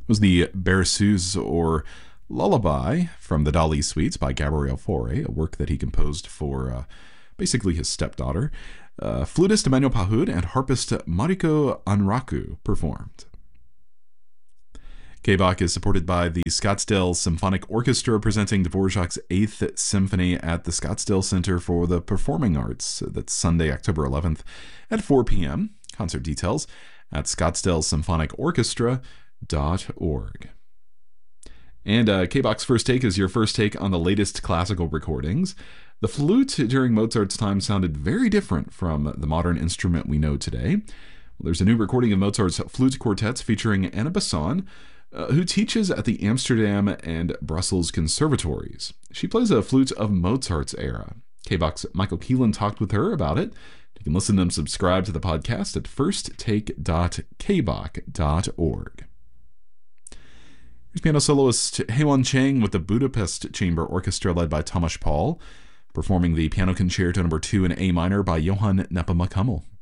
Was the Berceuse or Lullaby from the Dali Suites by Gabriel Fauré, a work that he composed for basically his stepdaughter. Flutist Emmanuel Pahud and harpist Mariko Anraku performed. K-Bach is supported by the Scottsdale Symphonic Orchestra, presenting Dvorak's 8th Symphony at the Scottsdale Center for the Performing Arts. That's Sunday, October 11th at 4 p.m. Concert details at scottsdalesymphonicorchestra.org. And K-Bach's First Take is your first take on the latest classical recordings. The flute during Mozart's time sounded very different from the modern instrument we know today. There's a new recording of Mozart's flute quartets featuring Anna Besson, who teaches at the Amsterdam and Brussels conservatories. She plays a flute of Mozart's era. K-Bach's Michael Keelan talked with her about it. You can listen and subscribe to the podcast at firsttake.kbach.org. Here's piano soloist Haewon Chang with the Budapest Chamber Orchestra led by Tomasz Paul, performing the Piano Concerto No. 2 in A minor by Johann Nepomuk Hummel.